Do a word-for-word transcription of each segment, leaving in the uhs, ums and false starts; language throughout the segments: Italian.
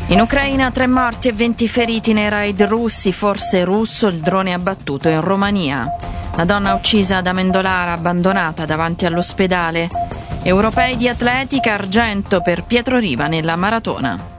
In Ucraina tre morti e venti feriti nei raid russi, forse russo il drone abbattuto in Romania. La donna uccisa ad Amendolara, abbandonata davanti all'ospedale. Europei di atletica, argento per Pietro Riva nella maratona.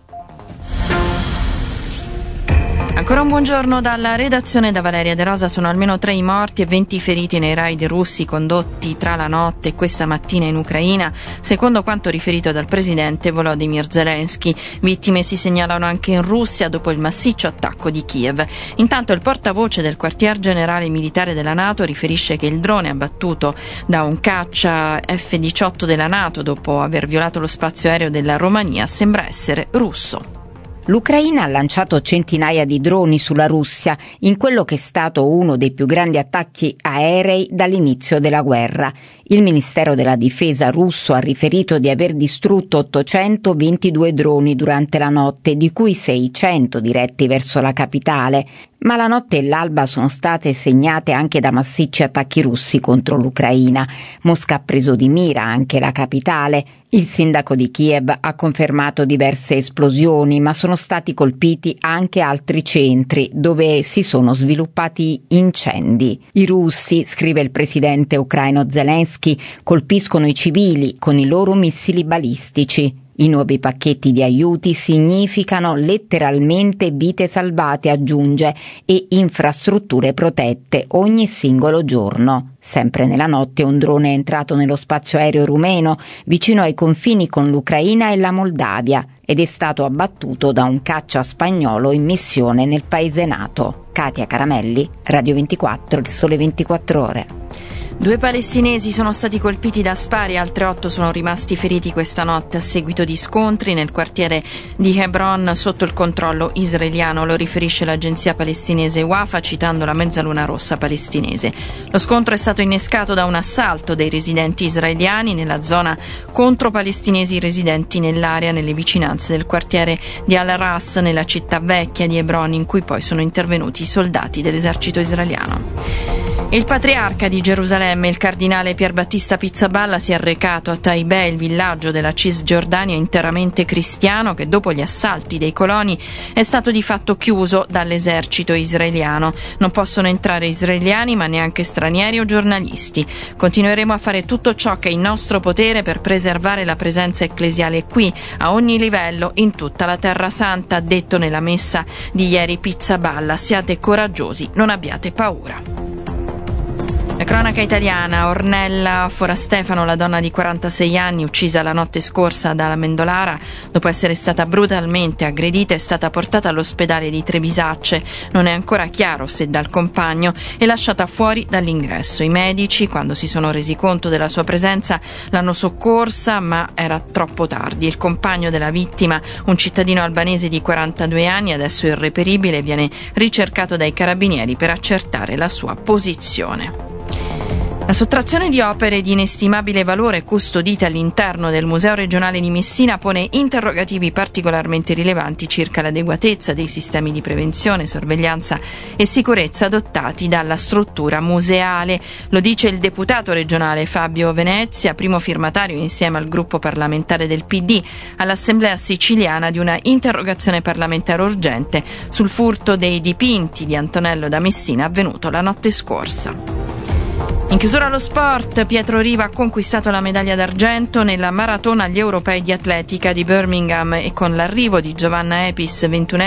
Ancora un buongiorno dalla redazione da Valeria De Rosa. Sono almeno tre i morti e venti feriti nei raid russi condotti tra la notte e questa mattina in Ucraina, secondo quanto riferito dal presidente Volodymyr Zelensky. Vittime si segnalano anche in Russia dopo il massiccio attacco di Kiev. Intanto il portavoce del quartier generale militare della NATO riferisce che il drone abbattuto da un caccia F diciotto della NATO dopo aver violato lo spazio aereo della Romania sembra essere russo. L'Ucraina ha lanciato centinaia di droni sulla Russia in quello che è stato uno dei più grandi attacchi aerei dall'inizio della guerra. Il Ministero della Difesa russo ha riferito di aver distrutto ottocentoventidue droni durante la notte, di cui seicento diretti verso la capitale. Ma la notte e l'alba sono state segnate anche da massicci attacchi russi contro l'Ucraina. Mosca ha preso di mira anche la capitale. Il sindaco di Kiev ha confermato diverse esplosioni, ma sono stati colpiti anche altri centri dove si sono sviluppati incendi. I russi, scrive il presidente ucraino Zelensky, colpiscono i civili con i loro missili balistici. I nuovi pacchetti di aiuti significano letteralmente vite salvate, aggiunge, e infrastrutture protette ogni singolo giorno. Sempre nella notte un drone è entrato nello spazio aereo rumeno vicino ai confini con l'Ucraina e la Moldavia ed è stato abbattuto da un caccia spagnolo in missione nel paese NATO. Katia Caramelli, Radio ventiquattro, Il Sole ventiquattro Ore. Due palestinesi sono stati colpiti da spari, altre otto sono rimasti feriti questa notte a seguito di scontri nel quartiere di Hebron sotto il controllo israeliano, lo riferisce l'agenzia palestinese Wafa citando la Mezzaluna Rossa palestinese. Lo scontro è stato innescato da un assalto dei residenti israeliani nella zona contro palestinesi residenti nell'area nelle vicinanze del quartiere di Al-Ras nella città vecchia di Hebron, in cui poi sono intervenuti i soldati dell'esercito israeliano. Il patriarca di Gerusalemme, il cardinale Pierbattista Pizzaballa, si è recato a Taibeh, il villaggio della Cisgiordania interamente cristiano che dopo gli assalti dei coloni è stato di fatto chiuso dall'esercito israeliano. Non possono entrare israeliani ma neanche stranieri o giornalisti. Continueremo a fare tutto ciò che è in nostro potere per preservare la presenza ecclesiale qui, a ogni livello, in tutta la Terra Santa, ha detto nella messa di ieri Pizzaballa. Siate coraggiosi, non abbiate paura. La cronaca italiana, Ornella Forastefano, la donna di quarantasei anni uccisa la notte scorsa da Amendolara dopo essere stata brutalmente aggredita, è stata portata all'ospedale di Trebisacce. Non è ancora chiaro se dal compagno e lasciata fuori dall'ingresso. I medici, quando si sono resi conto della sua presenza, l'hanno soccorsa, ma era troppo tardi. Il compagno della vittima, un cittadino albanese di quarantadue anni, adesso irreperibile, viene ricercato dai carabinieri per accertare la sua posizione. La sottrazione di opere di inestimabile valore custodite all'interno del Museo regionale di Messina pone interrogativi particolarmente rilevanti circa l'adeguatezza dei sistemi di prevenzione, sorveglianza e sicurezza adottati dalla struttura museale. Lo dice il deputato regionale Fabio Venezia, primo firmatario insieme al gruppo parlamentare del P D all'Assemblea siciliana di una interrogazione parlamentare urgente sul furto dei dipinti di Antonello da Messina avvenuto la notte scorsa. In chiusura allo sport, Pietro Riva ha conquistato la medaglia d'argento nella maratona agli Europei di atletica di Birmingham e con l'arrivo di Giovanna Epis, ventunesima